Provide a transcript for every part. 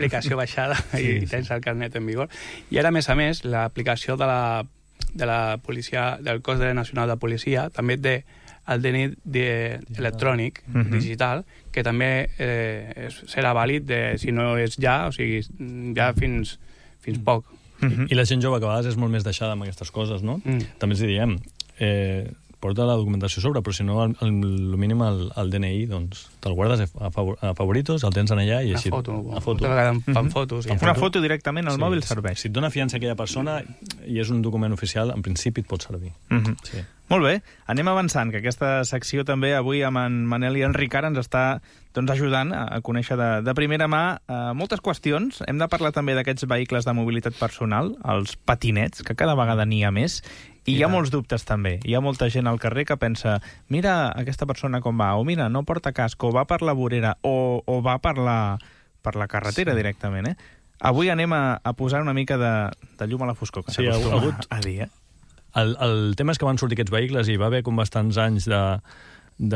l'aplicació baixada i tens el carnet en vigor. I ara, a més, l'aplicació de la policia, del cos nacional de policia, també té el DNI electrònic, digital, que també serà vàlid si no és ja, o sigui, ja fins poc. I la gent jove, que a vegades és molt més deixada amb aquestes coses, no? També els diríem, porta la documentació sobre, però si no, al mínim el DNI, doncs, te'l guardes a favoritos, el tens en allà i així... Una foto. Fan fotos. Una foto directament al mòbil serveix. Si et dona fiança aquella persona i és un document oficial, en principi et pot servir. Sí. Molt bé, anem avançant, que aquesta secció també avui amb en Manel i en Ricard ens està ajudant a conèixer de primera mà moltes qüestions. Hem de parlar també d'aquests vehicles de mobilitat personal, els patinets, que cada vegada n'hi ha més, i hi ha molts dubtes també. Hi ha molta gent al carrer que pensa, mira aquesta persona com va, o mira, no porta casc, o va per la vorera, o va per la carretera directament. Avui anem a posar una mica de llum a la foscor, que s'acostuma a dir, El tema és que van sortir aquests vehicles i va haver com bastants anys de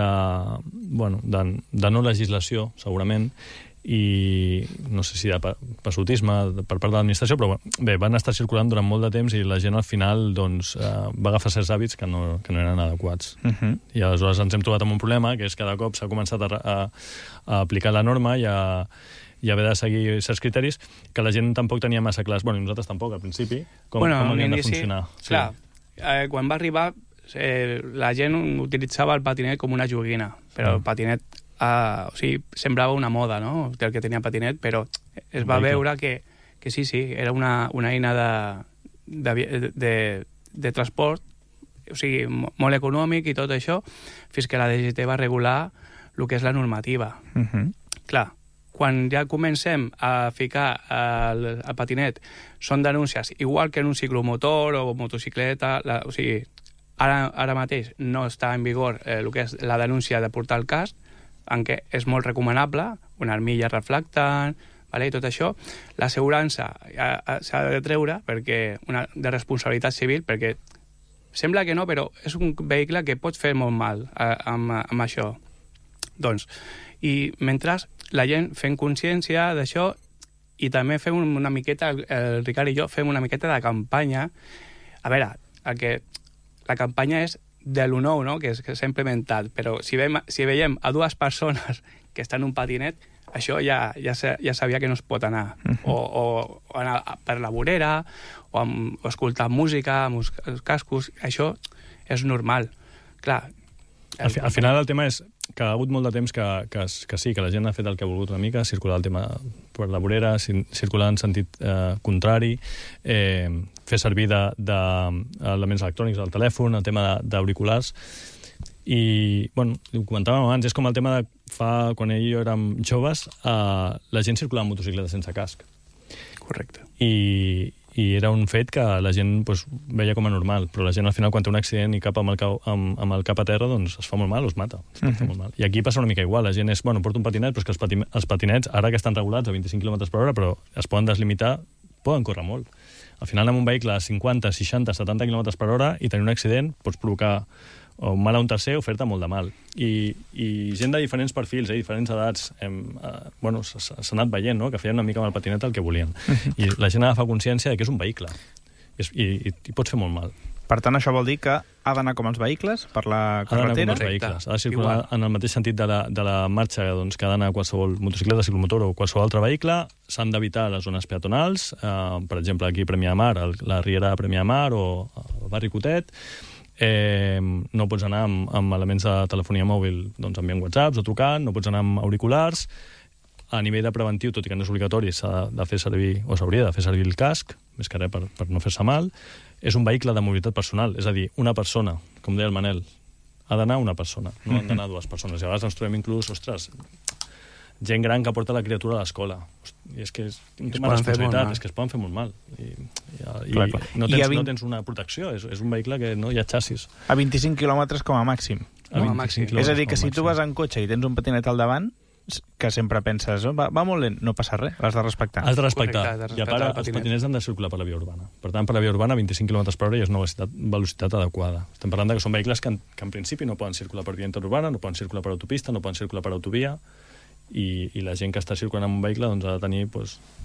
no legislació, segurament, i no sé si de passotisme per part de l'administració, però bé, van estar circulant durant molt de temps i la gent al final va agafar certs hàbits que no eren adequats. I aleshores ens hem trobat amb un problema, que és que cada cop s'ha començat a aplicar la norma i haver de seguir certs criteris que la gent tampoc tenia massa clars. Bueno, i nosaltres tampoc, al principi, com havien de funcionar. Clar, quan va arribar la gent utilitzava el patinet com una joguina, però el patinet semblava una moda, no?, del que tenia patinet, però es va veure que sí, era una eina de transport, o sigui, molt econòmic i tot això, fins que la DGT va regular el que és la normativa. Clar, quan ja comencem a ficar el patinet, són denúncies, igual que en un ciclomotor o motocicleta, o sigui, ara mateix no està en vigor el que és la denúncia de portar el casc, en què és molt recomanable, una armilla reflectant, i tot això. L'assegurança s'ha de treure de responsabilitat civil, perquè sembla que no, però és un vehicle que pot fer molt mal amb això. Doncs, i mentre la gent fem consciència d'això i també fem una miqueta, el Ricard i jo fem una miqueta de campanya. A veure, la campanya és de l'1-9, no?, que s'ha implementat, però si veiem a dues persones que estan en un patinet, això ja sabia que no es pot anar. O anar per la vorera, o escoltar música amb els cascos, això és normal. Clar. Al final el tema és que ha hagut molt de temps que sí, que la gent ha fet el que ha volgut una mica, circular el tema per la vorera, circular en sentit contrari, fer servir d'elements electrònics al telèfon, el tema d'auriculars. I, bueno, ho comentàvem abans, és com el tema de quan ell i jo érem joves, la gent circulava amb motocicleta sense casc. Correcte. I era un fet que la gent veia com a normal, però la gent al final quan té un accident i cap amb el cap a terra, doncs es fa molt mal o es mata. I aquí passa una mica igual, la gent porta un patinet, però és que els patinets, ara que estan regulats a 25 km/h, però es poden deslimitar, poden córrer molt. Al final amb un vehicle a 50, 60, 70 km/h i tenir un accident pots provocar un mal a un tercer o fer-te molt de mal. I gent de diferents perfils, diferents edats, s'ha anat veient, no?, que feien una mica amb el patinet el que volien. I la gent ha de fer consciència que és un vehicle i pot fer molt mal. Per tant, això vol dir que ha d'anar com els vehicles per la carretera? Ha d'anar com els vehicles. Ha de circular en el mateix sentit de la marxa que ha d'anar qualsevol motocicleta, ciclomotor o qualsevol altre vehicle. S'han d'evitar les zones peatonals, per exemple, aquí a Premià de Mar, la Riera de Premià de Mar o el barri Cotet. No pots anar amb elements de telefonia mòbil enviant whatsapps o trucant, no pots anar amb auriculars. A nivell de preventiu, tot i que no és obligatori, s'ha de fer servir, o s'hauria de fer servir el casc, més que res per no fer-se mal. És un vehicle de mobilitat personal, és a dir, una persona, com deia el Manel, ha d'anar una persona, no han d'anar dues persones. I a vegades ens trobem inclús, gent gran que porta la criatura a l'escola. I és que és un tema de responsabilitat, és que es poden fer molt mal. I no tens una protecció, és un vehicle que no hi ha xassis. A 25 quilòmetres com a màxim. És a dir, que si tu vas en cotxe i tens un patinet al davant, que sempre penses, va molt lent, no passa res, l'has de respectar. Has de respectar. I a part, els patinets han de circular per la via urbana. Per tant, per la via urbana, 25 km/h és una velocitat adequada. Estem parlant que són vehicles que en principi no poden circular per via interurbana, no poden circular per autopista, no poden circular per autovia, i la gent que està circulant amb un vehicle doncs, ha de tenir